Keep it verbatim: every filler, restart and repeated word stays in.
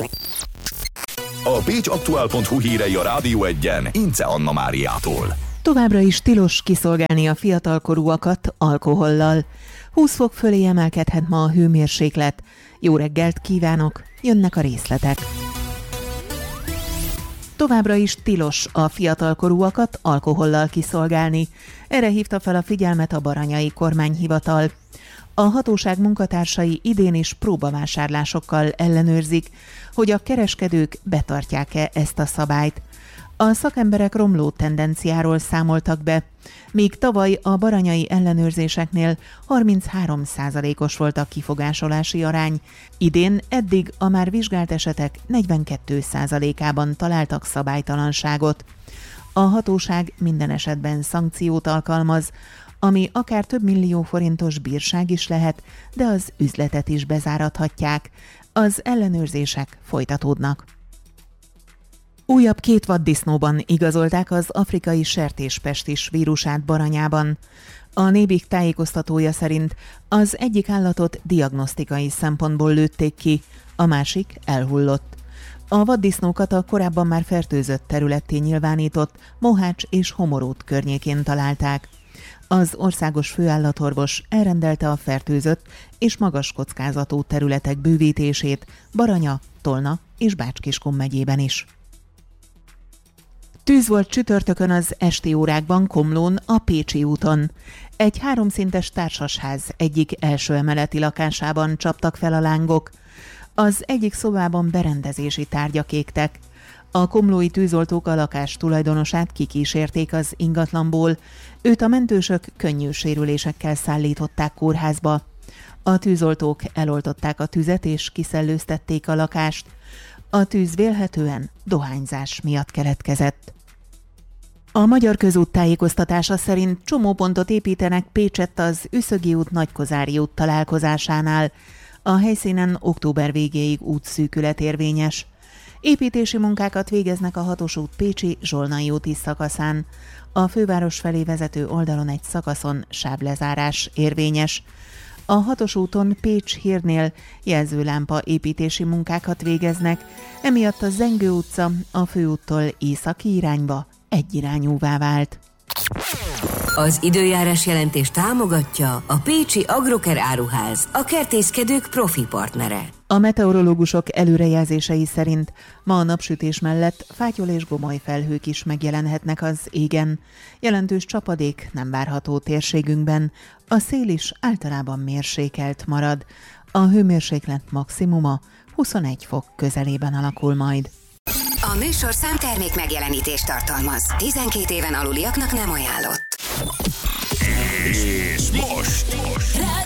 A pécsaktuál pont hu hírei a Rádió Egyen Ince Anna Máriától. Továbbra is tilos kiszolgálni a fiatalkorúakat alkohollal. húsz fok fölé emelkedhet ma a hőmérséklet. Jó reggelt kívánok, jönnek a részletek. Továbbra is tilos a fiatalkorúakat alkohollal kiszolgálni. Erre hívta fel a figyelmet a Baranyai Kormányhivatal. A hatóság munkatársai idén is próbavásárlásokkal ellenőrzik, hogy a kereskedők betartják-e ezt a szabályt. A szakemberek romló tendenciáról számoltak be, míg tavaly a baranyai ellenőrzéseknél harminchárom százalékos volt a kifogásolási arány, idén eddig a már vizsgált esetek negyvenkét százalékában találtak szabálytalanságot. A hatóság minden esetben szankciót alkalmaz, ami akár több millió forintos bírság is lehet, de az üzletet is bezárathatják. Az ellenőrzések folytatódnak. Újabb két vaddisznóban igazolták az afrikai sertéspestis vírusát Baranyában. A Nébik tájékoztatója szerint az egyik állatot diagnosztikai szempontból lőtték ki, a másik elhullott. A vaddisznókat a korábban már fertőzött területté nyilvánított Mohács és Homoród környékén találták. Az országos főállatorvos elrendelte a fertőzött és magas kockázatú területek bővítését Baranya, Tolna és Bács-Kiskun megyében is. Tűz volt csütörtökön az esti órákban Komlón, a Pécsi úton. Egy háromszintes társasház egyik első emeleti lakásában csaptak fel a lángok. Az egyik szobában berendezési tárgyak égtek. A komlói tűzoltók a lakás tulajdonosát kikísérték az ingatlanból, őt a mentősök könnyű sérülésekkel szállították kórházba. A tűzoltók eloltották a tüzet és kiszellőztették a lakást. A tűz vélhetően dohányzás miatt keletkezett. A Magyar Közút tájékoztatása szerint csomópontot építenek Pécsett az Üszögi út Nagykozári út találkozásánál. A helyszínen október végéig útszűkület érvényes. Építési munkákat végeznek a hatos út Pécsi Zsolnai úti szakaszán. A főváros felé vezető oldalon egy szakaszon sávlezárás érvényes. A hatos úton Pécs-Hírnél jelzőlámpa építési munkákat végeznek, emiatt a Zengő utca a főúttól északi irányba egyirányúvá vált. Az időjárás jelentés támogatja a Pécsi Agroker Áruház, a kertészkedők profi partnere. A meteorológusok előrejelzései szerint ma a napsütés mellett fátyol és gomoly felhők is megjelenhetnek az égen. Jelentős csapadék nem várható térségünkben, a szél is általában mérsékelt marad. A hőmérséklet maximuma huszonegy fok közelében alakul majd. A műsorszám termék megjelenítést tartalmaz. tizenkét éven aluliaknak nem ajánlott. És most! most.